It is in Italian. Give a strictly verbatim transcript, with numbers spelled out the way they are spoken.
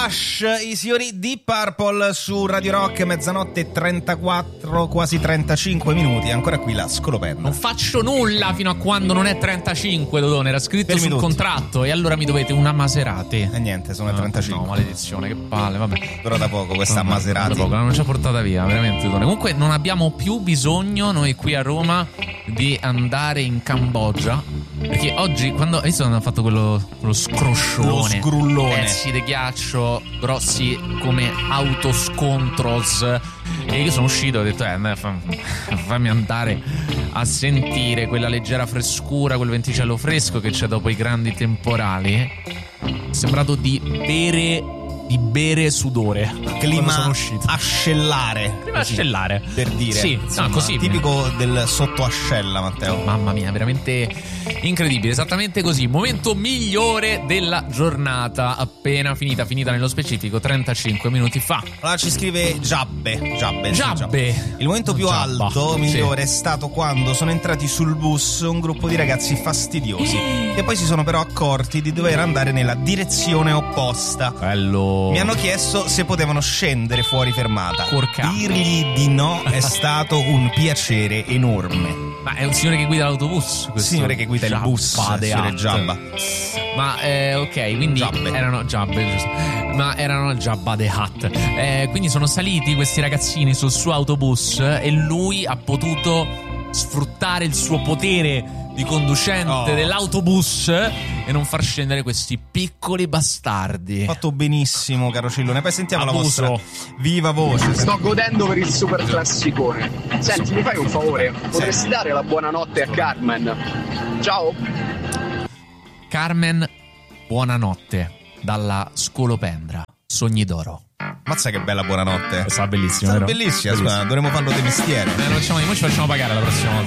Rush, i signori Deep Purple su Radio Rock, mezzanotte e trentaquattro, quasi trentacinque minuti. Ancora qui la scolopenda. Non faccio nulla fino a quando non è trentacinque, Dodone. Era scritto Fermi sul tutti. contratto. E allora mi dovete una Maserati. E niente, sono le No, trentacinque. No, maledizione, che palle, vabbè. Dura da poco questa No, Maserati. da poco, l'hanno già portata via, veramente, Dodone. Comunque non abbiamo più bisogno, noi qui a Roma, di andare in Cambogia. Perché oggi, quando hai visto quando hanno fatto quello, quello scroscione, Lo scrullone. pezzi di ghiaccio grossi come autoscontros, e io sono uscito e ho detto eh, me, fam- fammi andare a sentire quella leggera frescura, quel venticello fresco che c'è dopo i grandi temporali. È sembrato di bere di bere sudore quando Clima sono uscito. ascellare. Clima così, ascellare. per dire. Sì, no, Insomma, così. tipico del sottoascella, Matteo. Mamma mia, veramente incredibile, esattamente così. Momento migliore della giornata, appena finita, finita nello specifico trentacinque minuti fa. Allora ci scrive Giabbe. Giabbe. sì, Giabbe. Il momento più Giabba. alto, migliore, Sì. è stato quando sono entrati sul bus un gruppo di ragazzi fastidiosi che poi si sono però accorti di dover andare nella direzione opposta. Bello. Mi hanno chiesto se potevano scendere fuori fermata. Porca. Dirgli di no è stato un piacere enorme. Ma è un signore che guida l'autobus, questo Signore che guida il Giabba bus, de signore Hat. Giabba. Ma eh, ok, quindi Giabbe. erano Giabbe, giusto. Ma erano Giabba de Hat. Eh, quindi sono saliti questi ragazzini sul suo autobus e lui ha potuto sfruttare il suo potere di conducente Oh. dell'autobus e non far scendere questi piccoli bastardi. Fatto benissimo, caro Cillone. Poi sentiamo Abuso. la vostra viva voce. Sto godendo per il super classicone. Senti, mi fai un favore? Potresti dare la buonanotte a Carmen? Ciao. Carmen, buonanotte dalla Scolopendra. Sogni d'oro. Mazza che bella buonanotte. Sarà bellissimo, Sarà vero? bellissima, scusa, dovremmo farlo di mestiere. Eh, lo facciamo, noi ci facciamo pagare la prossima volta.